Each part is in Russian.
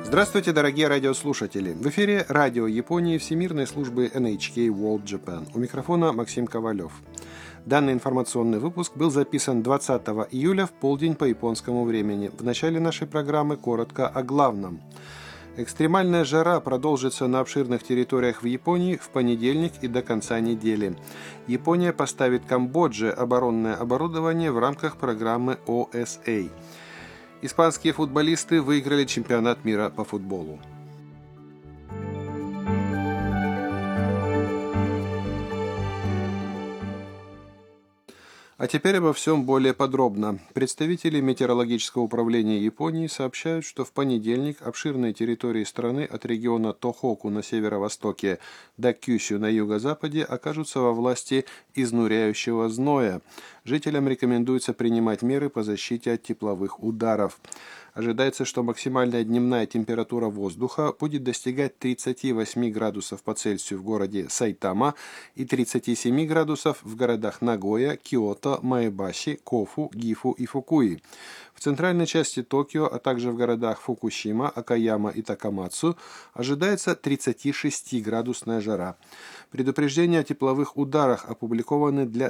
Здравствуйте, дорогие радиослушатели! В эфире радио Японии Всемирной службы NHK World Japan. У микрофона Максим Ковалев. Данный информационный выпуск был записан 20 июля в полдень по японскому времени. В начале нашей программы коротко о главном. Экстремальная жара продолжится на обширных территориях в Японии в понедельник и до конца недели. Япония поставит Камбодже оборонное оборудование в рамках программы OSA. Испанские футболисты выиграли чемпионат мира по футболу. А теперь обо всем более подробно. Представители метеорологического управления Японии сообщают, что в понедельник обширные территории страны от региона Тохоку на северо-востоке до Кюсю на юго-западе окажутся во власти изнуряющего зноя. Жителям рекомендуется принимать меры по защите от тепловых ударов. Ожидается, что максимальная дневная температура воздуха будет достигать 38 градусов по Цельсию в городе Сайтама и 37 градусов в городах Нагоя, Киото, Маэбаси, Кофу, Гифу и Фукуи. В центральной части Токио, а также в городах Фукусима, Акаяма и Такамацу ожидается 36-градусная жара. Предупреждения о тепловых ударах опубликованы для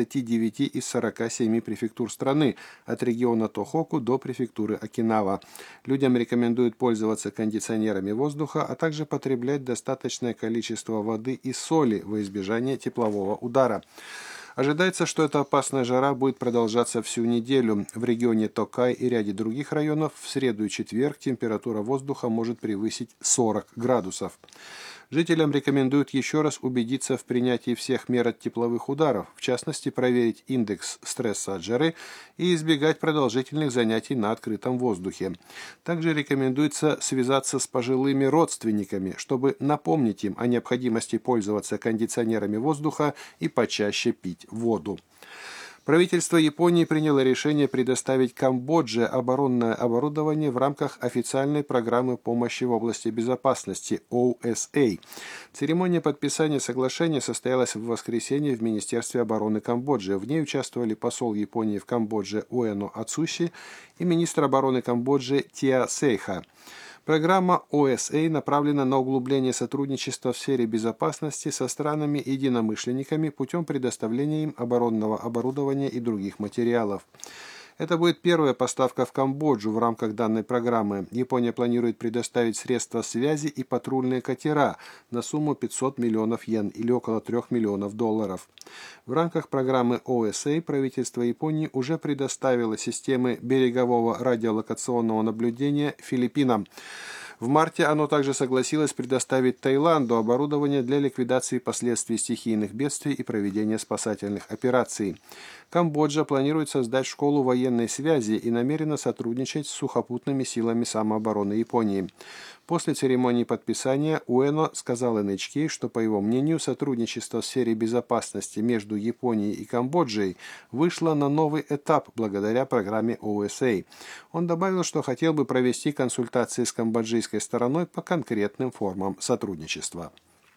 39 из 47 префектур страны, от региона Тохоку до префектуры Окинава. Людям рекомендуют пользоваться кондиционерами воздуха, а также потреблять достаточное количество воды и соли во избежание теплового удара. Ожидается, что эта опасная жара будет продолжаться всю неделю. В регионе Токай и ряде других районов в среду и четверг температура воздуха может превысить 40 градусов. Жителям рекомендуют еще раз убедиться в принятии всех мер от тепловых ударов, в частности проверить индекс стресса от жары и избегать продолжительных занятий на открытом воздухе. Также рекомендуется связаться с пожилыми родственниками, чтобы напомнить им о необходимости пользоваться кондиционерами воздуха и почаще пить воду. Правительство Японии приняло решение предоставить Камбодже оборонное оборудование в рамках официальной программы помощи в области безопасности OSA. Церемония подписания соглашения состоялась в воскресенье в Министерстве обороны Камбоджи. В ней участвовали посол Японии в Камбодже Уэно Ацуши и министр обороны Камбоджи Тиа Сейха. Программа OSA направлена на углубление сотрудничества в сфере безопасности со странами-единомышленниками путем предоставления им оборонного оборудования и других материалов. Это будет первая поставка в Камбоджу в рамках данной программы. Япония планирует предоставить средства связи и патрульные катера на сумму 500 миллионов йен или около 3 миллионов долларов. В рамках программы OSA правительство Японии уже предоставило системы берегового радиолокационного наблюдения Филиппинам. В марте оно также согласилось предоставить Таиланду оборудование для ликвидации последствий стихийных бедствий и проведения спасательных операций. Камбоджа планирует создать школу военной связи и намерена сотрудничать с сухопутными силами самообороны Японии. После церемонии подписания Уэно сказал NHK, что, по его мнению, сотрудничество в сфере безопасности между Японией и Камбоджей вышло на новый этап благодаря программе OSA. Он добавил, что хотел бы провести консультации с камбоджийской стороной по конкретным формам сотрудничества.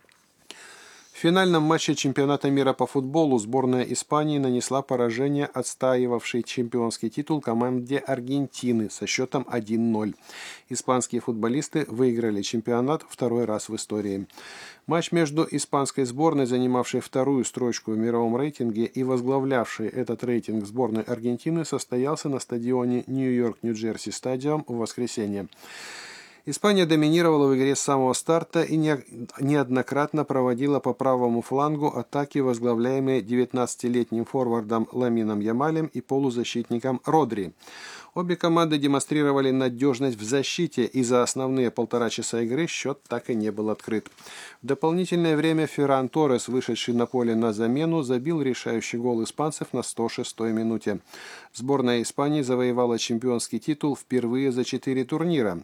В финальном матче чемпионата мира по футболу сборная Испании нанесла поражение отстаивавшей чемпионский титул команде Аргентины со счетом 1-0. Испанские футболисты выиграли чемпионат второй раз в истории. Матч между испанской сборной, занимавшей вторую строчку в мировом рейтинге и возглавлявшей этот рейтинг сборной Аргентины, состоялся на стадионе Нью-Йорк-Нью-Джерси Стадиум в воскресенье. Испания доминировала в игре с самого старта и неоднократно проводила по правому флангу атаки, возглавляемые 19-летним форвардом Ламином Ямалем и полузащитником Родри. Обе команды демонстрировали надежность в защите, и за основные полтора часа игры счет так и не был открыт. В дополнительное время Ферран Торрес, вышедший на поле на замену, забил решающий гол испанцев на 106-й минуте. Сборная Испании завоевала чемпионский титул впервые за 4 турнира.